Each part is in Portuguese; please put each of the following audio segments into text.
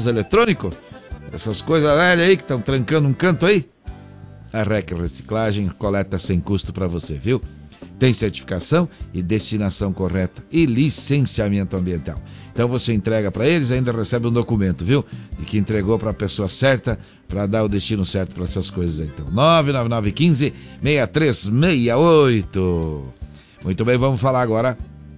dispositivos eletrônicos, essas coisas velhas aí que estão trancando um canto aí, a REC Reciclagem coleta sem custo para você, viu? Tem certificação e destinação correta e licenciamento ambiental. Então você entrega para eles, ainda recebe um documento, viu? E que entregou para a pessoa certa, para dar o destino certo para essas coisas aí. Então, 99915-6368. Muito bem, vamos falar agora.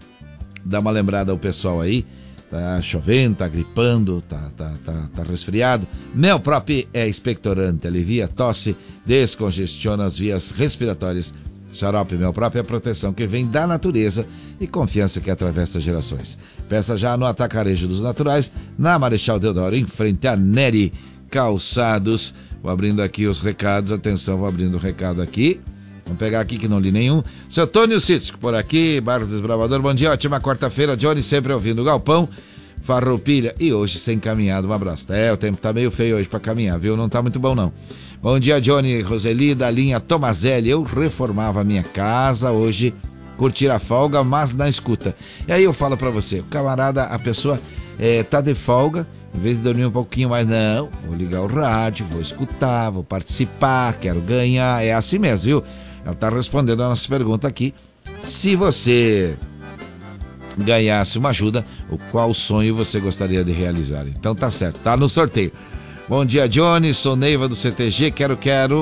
Dá uma lembrada ao pessoal aí. Tá chovendo, tá gripando, tá resfriado. Melprop é expectorante, alivia tosse, descongestiona as vias respiratórias. Xarope Melprop é a proteção que vem da natureza e confiança que atravessa gerações. Peça já no Atacarejo dos Naturais, na Marechal Deodoro, em frente a Neri Calçados. Vou abrindo aqui os recados, atenção, vou abrindo o recado aqui. Vamos pegar aqui que não li nenhum. Seu Tônio Cítico por aqui, Bairro Desbravador. Bom dia, ótima quarta-feira. Johnny sempre ouvindo o Galpão, Farroupilha e hoje sem caminhada. Um abraço. O tempo tá meio feio hoje pra caminhar, viu? Não tá muito bom, não. Bom dia, Johnny, Roseli, da linha Tomazelli. Eu reformava a minha casa hoje, curtir a folga, mas na escuta. E aí eu falo pra você, o camarada, a pessoa tá de folga, em vez de dormir um pouquinho mais, não, vou ligar o rádio, vou escutar, vou participar, quero ganhar, é assim mesmo, viu? Ela tá respondendo a nossa pergunta aqui. Se você ganhasse uma ajuda, qual sonho você gostaria de realizar? Então tá certo, tá no sorteio. Bom dia, Johnny, sou Neiva do CTG, quero,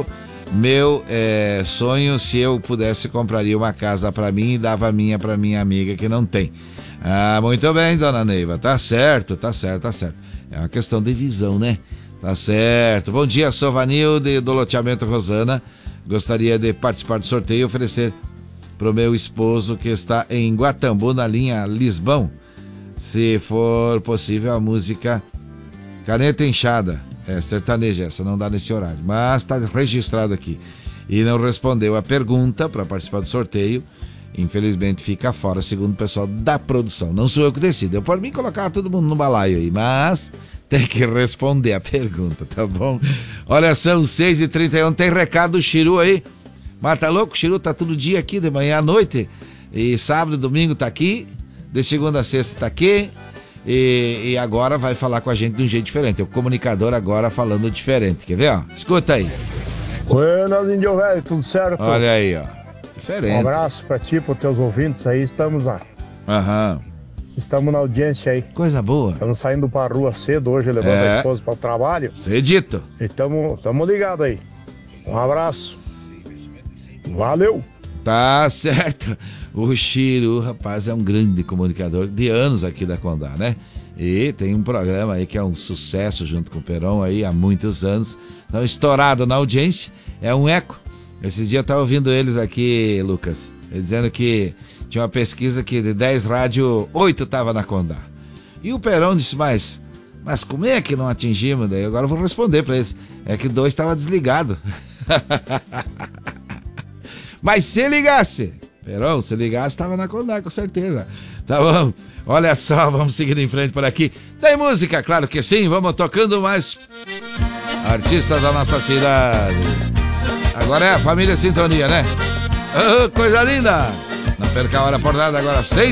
meu sonho, se eu pudesse, compraria uma casa pra mim e dava a minha pra minha amiga que não tem. Ah, muito bem, dona Neiva, tá certo. É uma questão de visão, né? Tá certo. Bom dia, sou Vanilde do loteamento Rosana, gostaria de participar do sorteio e oferecer pro meu esposo que está em Guatambu, na linha Lisbão, se for possível, a música Caneta Inchada. Sertaneja, essa não dá nesse horário, mas está registrado aqui. E não respondeu a pergunta para participar do sorteio. Infelizmente fica fora, segundo o pessoal da produção. Não sou eu que decido. Eu, por mim, colocava todo mundo no balaio aí, mas tem que responder a pergunta, tá bom? Olha, são 6h31, tem recado do Chiru aí. Mas tá louco? O Chiru tá todo dia aqui, de manhã à noite. E sábado e domingo tá aqui. De segunda a sexta tá aqui. E agora vai falar com a gente de um jeito diferente. É o comunicador agora falando diferente. Quer ver, ó? Escuta aí. Buenas, índio velho, tudo certo? Olha aí, ó. Diferente. Um abraço pra ti, pros teus ouvintes aí. Estamos na audiência aí. Coisa boa. Estamos saindo pra rua cedo hoje, levando a esposa para o trabalho. Cedito. E estamos ligados aí. Um abraço. Valeu. Tá certo. O Chiru, rapaz, é um grande comunicador de anos aqui da Condá, né? E tem um programa aí que é um sucesso junto com o Peron aí há muitos anos. Então, estourado na audiência, é um eco. Esses dias eu tava ouvindo eles aqui, Lucas, dizendo que tinha uma pesquisa que de 10 rádios, 8 tava na Condá. E o Peron disse, mas como é que não atingimos? Daí agora eu vou responder pra eles. É que 2 tava desligado. Mas se ligasse, Peron, se ligasse, tava na Condá, com certeza. Tá bom? Olha só, vamos seguindo em frente por aqui. Tem música, claro que sim, vamos tocando mais artistas da nossa cidade. Agora é a família Sintonia, né? Oh, coisa linda! Não perca a hora por nada, agora 6